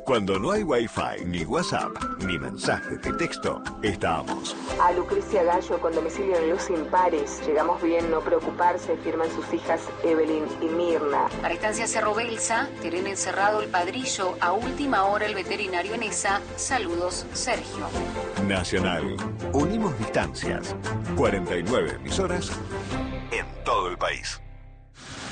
Cuando no hay Wi-Fi, ni WhatsApp, ni mensajes de texto, estamos. A Lucrecia Gallo con domicilio en Luz Impares. Llegamos bien, no preocuparse, firman sus hijas Evelyn y Mirna. Para Estancia Cerro Belsa, Terén Encerrado El Padrillo, a última hora el veterinario en esa. Saludos, Sergio. Nacional. Unimos distancias. 49 emisoras en todo el país.